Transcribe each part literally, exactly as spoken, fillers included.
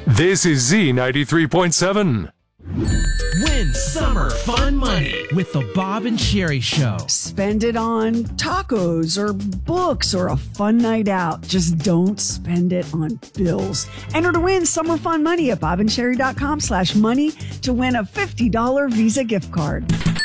This is Z ninety-three point seven. Win summer fun money with the Bob and Sherry Show. Spend it on tacos or books or a fun night out. Just don't spend it on bills. Enter to win summer fun money at bobandsherry.com slash money to win a fifty dollars Visa gift card.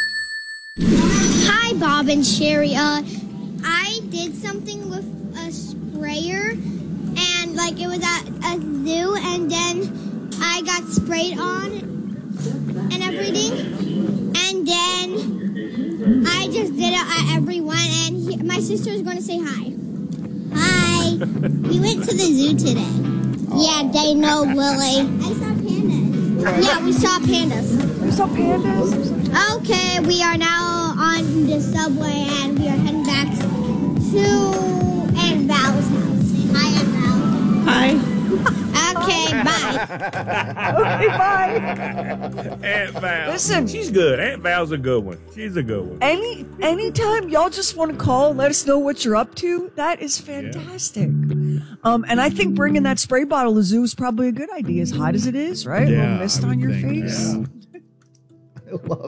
Hi, Bob and Sherry. Uh, I did something with a sprayer, and like it was at a zoo, and then I got sprayed on and everything, and then I just did it at everyone, and he, my sister is going to say hi. Hi. We went to the zoo today. Yeah, they know Lily. I saw pandas. Yeah, we saw pandas. We saw pandas? Okay, we are now on the subway, and we are heading back to Aunt Val's house. Hi, Aunt Val. Hi. Okay, bye. Okay, bye. Aunt Val. Listen. She's good. Aunt Val's a good one. She's a good one. Any anytime y'all just want to call, let us know what you're up to. That is fantastic. Yeah. Um, and I think bringing that spray bottle to the zoo is probably a good idea. As hot as it is, right? Yeah, a little mist on your think, face. Yeah. I love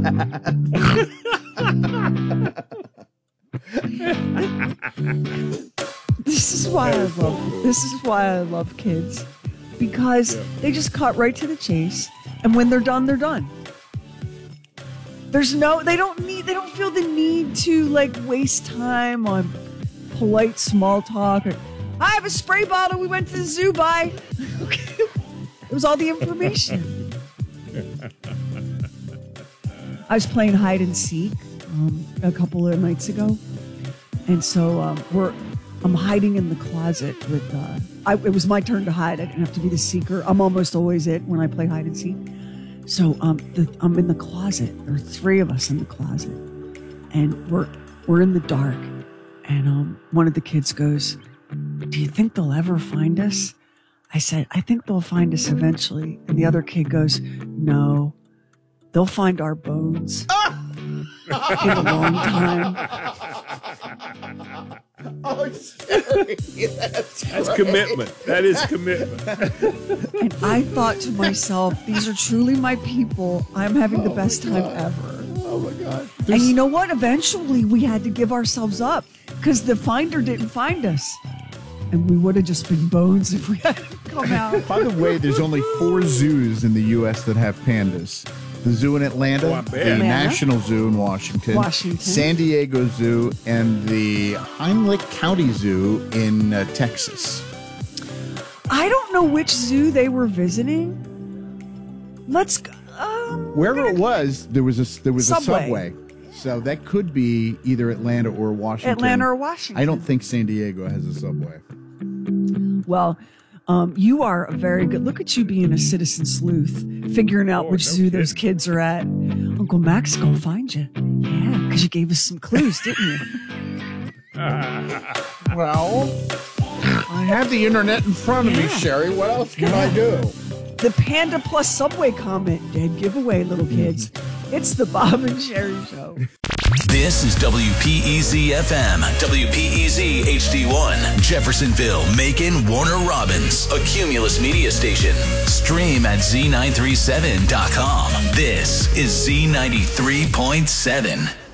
that. This is why I love. This is why I love kids, because yeah. they just cut right to the chase, and when they're done, they're done. There's no. They don't need. They don't feel the need to like waste time on polite small talk. Or, I have a spray bottle. We went to the zoo. Bye. Okay. It was all the information. I was playing hide and seek um, a couple of nights ago, and so um, we're. I'm hiding in the closet with. Uh, I, it was my turn to hide. I didn't have to be the seeker. I'm almost always it when I play hide and seek. So um, the, I'm in the closet. There are three of us in the closet, and we're we're in the dark. And um, one of the kids goes, "Do you think they'll ever find us?" I said, "I think they'll find us eventually." And the other kid goes, "No, they'll find our bones in a long time." Oh, sorry. That's, That's right. commitment. That is commitment. And I thought to myself, these are truly my people. I'm having the oh best time ever. Oh, my God. There's... And you know what? Eventually, we had to give ourselves up because the finder didn't find us. And we would have just been bones if we hadn't come out. By the way, there's only four zoos in the U S that have pandas. The zoo in Atlanta, oh, the Atlanta. National Zoo in Washington, Washington, San Diego Zoo, and the Heinrich County Zoo in uh, Texas. I don't know which zoo they were visiting. Let's go. Um, Wherever gonna... it was, there was a there was subway. a subway. So that could be either Atlanta or Washington. Atlanta or Washington. I don't think San Diego has a subway. Well, um, you are a very good. Look at you being a citizen sleuth, figuring out Oh, which no zoo kidding. those kids are at. Uncle Mac's gonna find you. Yeah, because you gave us some clues, didn't you? Well, I have the internet in front of Yeah. me, Sherry. What else can Yeah. I do? The Panda Plus Subway comment, dead giveaway, little kids. It's the Bob and Sherry Show. This is W P E Z F M, W P E Z H D one, Jeffersonville, Macon, Warner Robins, a Cumulus media station. Stream at Z nine three seven dot com. This is Z ninety-three point seven.